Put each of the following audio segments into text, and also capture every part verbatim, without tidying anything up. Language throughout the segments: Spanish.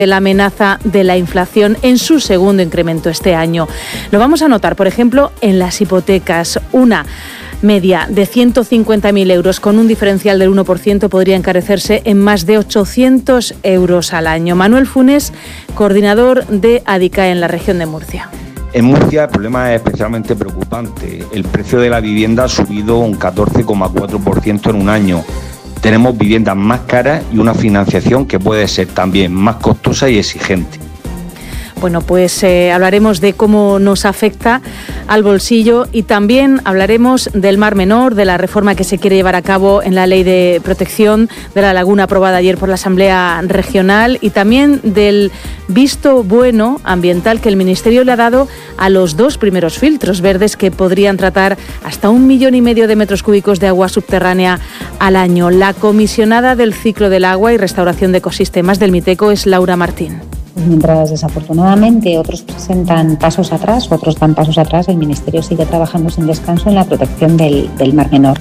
la amenaza de la inflación en su segundo incremento este año. Lo vamos a notar, por ejemplo, en las hipotecas. Una media de ciento cincuenta mil euros con un diferencial del uno por ciento podría encarecerse en más de ochocientos euros al año. Manuel Funes, coordinador de ADICAE en la región de Murcia. En Murcia el problema es especialmente preocupante. El precio de la vivienda ha subido un catorce coma cuatro por ciento en un año. Tenemos viviendas más caras y una financiación que puede ser también más costosa y exigente. Bueno, pues eh, hablaremos de cómo nos afecta al bolsillo y también hablaremos del Mar Menor, de la reforma que se quiere llevar a cabo en la Ley de Protección de la Laguna aprobada ayer por la Asamblea Regional y también del visto bueno ambiental que el Ministerio le ha dado a los dos primeros filtros verdes que podrían tratar hasta un millón y medio de metros cúbicos de agua subterránea al año. La comisionada del ciclo del agua y restauración de ecosistemas del Miteco es Laura Martín. Mientras desafortunadamente otros presentan pasos atrás, otros dan pasos atrás, el Ministerio sigue trabajando sin descanso en la protección del, del Mar Menor.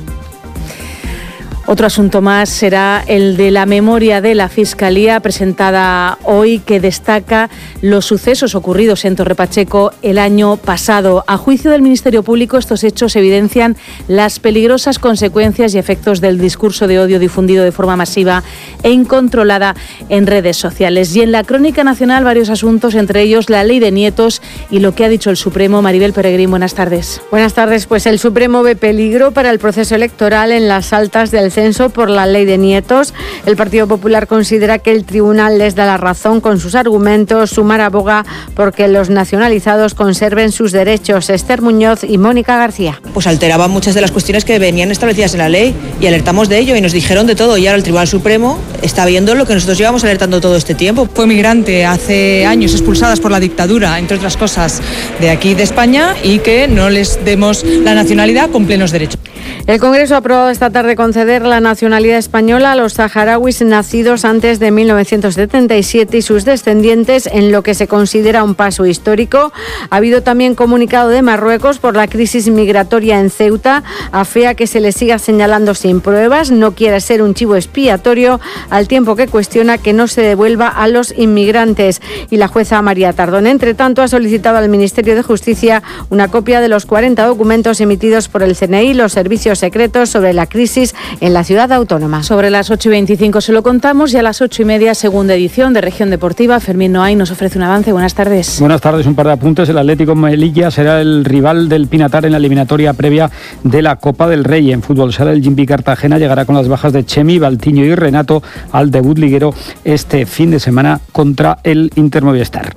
Otro asunto más será el de la memoria de la Fiscalía presentada hoy que destaca los sucesos ocurridos en Torre Pacheco el año pasado. A juicio del Ministerio Público, estos hechos evidencian las peligrosas consecuencias y efectos del discurso de odio difundido de forma masiva e incontrolada en redes sociales. Y en la crónica nacional varios asuntos, entre ellos la ley de nietos y lo que ha dicho el Supremo. Maribel Peregrín, buenas tardes. Buenas tardes. Pues el Supremo ve peligro para el proceso electoral en las altas del censo por la ley de nietos. El Partido Popular considera que el tribunal les da la razón con sus argumentos. Sumar aboga porque los nacionalizados conserven sus derechos. Esther Muñoz y Mónica García. Pues alteraban muchas de las cuestiones que venían establecidas en la ley y alertamos de ello y nos dijeron de todo y ahora el Tribunal Supremo está viendo lo que nosotros llevamos alertando todo este tiempo. Fue migrante hace años expulsadas por la dictadura, entre otras cosas, de aquí de España y que no les demos la nacionalidad con plenos derechos. El Congreso ha aprobado esta tarde conceder la nacionalidad española a los saharauis nacidos antes de mil novecientos setenta y siete y sus descendientes en lo que se considera un paso histórico. Ha habido también comunicado de Marruecos por la crisis migratoria en Ceuta. Afea que se le siga señalando sin pruebas, no quiere ser un chivo expiatorio, al tiempo que cuestiona que no se devuelva a los inmigrantes. Y la jueza María Tardón, entre tanto, ha solicitado al Ministerio de Justicia una copia de los cuarenta documentos emitidos por el C N I, los servicios secretos sobre la crisis en la ciudad autónoma. Sobre las ocho y veinticinco se lo contamos y a las ocho y media, segunda edición de Región Deportiva. Fermín Noay nos ofrece un avance. Buenas tardes. Buenas tardes, un par de apuntes. El Atlético Melilla será el rival del Pinatar en la eliminatoria previa de la Copa del Rey. En fútbol sala, el Gimbi Cartagena llegará con las bajas de Chemi, Valtiño y Renato al debut liguero este fin de semana contra el Inter Movistar.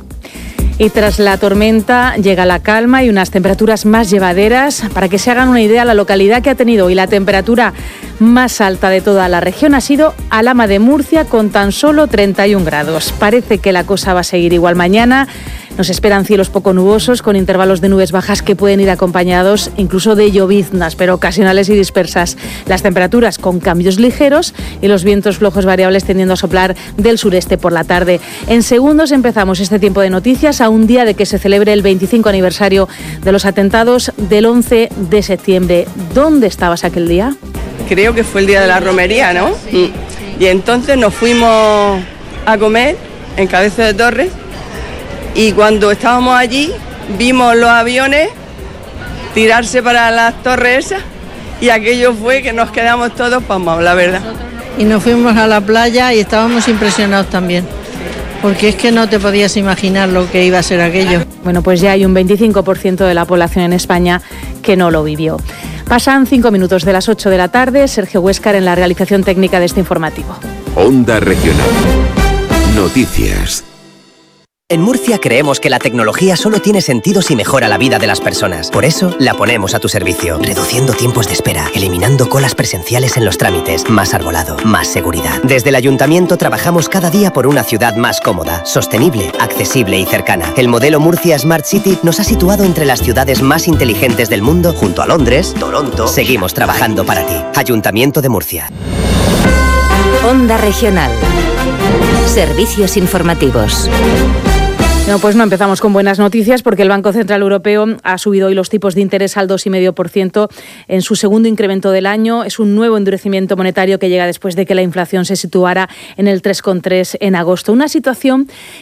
Y tras la tormenta llega la calma y unas temperaturas más llevaderas. Para que se hagan una idea, la localidad que ha tenido hoy la temperatura más alta de toda la región ha sido Alhama de Murcia, con tan solo treinta y un grados. Parece que la cosa va a seguir igual mañana. Nos esperan cielos poco nubosos con intervalos de nubes bajas que pueden ir acompañados incluso de lloviznas, pero ocasionales y dispersas. Las temperaturas con cambios ligeros y los vientos flojos variables tendiendo a soplar del sureste por la tarde. En segundos empezamos este tiempo de noticias a un día de que se celebre el veinticinco aniversario de los atentados del once de septiembre. ¿Dónde estabas aquel día? Creo que fue el día de la romería, ¿no? Y entonces nos fuimos a comer en Cabezo de Torres. Y cuando estábamos allí, vimos los aviones tirarse para las torres esas y aquello fue que nos quedamos todos pasmados, la verdad. Y nos fuimos a la playa y estábamos impresionados también, porque es que no te podías imaginar lo que iba a ser aquello. Bueno, pues ya hay un veinticinco por ciento de la población en España que no lo vivió. Pasan cinco minutos de las ocho de la tarde. Sergio Huéscar en la realización técnica de este informativo. Onda Regional. Noticias. En Murcia creemos que la tecnología solo tiene sentido si mejora la vida de las personas. Por eso la ponemos a tu servicio, reduciendo tiempos de espera, eliminando colas presenciales en los trámites, más arbolado, más seguridad. Desde el Ayuntamiento trabajamos cada día por una ciudad más cómoda, sostenible, accesible y cercana. El modelo Murcia Smart City nos ha situado entre las ciudades más inteligentes del mundo, junto a Londres, Toronto. Seguimos trabajando para ti. Ayuntamiento de Murcia. Onda Regional. Servicios informativos. No, pues no empezamos con buenas noticias porque el Banco Central Europeo ha subido hoy los tipos de interés al dos coma cinco por ciento en su segundo incremento del año. Es un nuevo endurecimiento monetario que llega después de que la inflación se situara en el tres coma tres en agosto. Una situación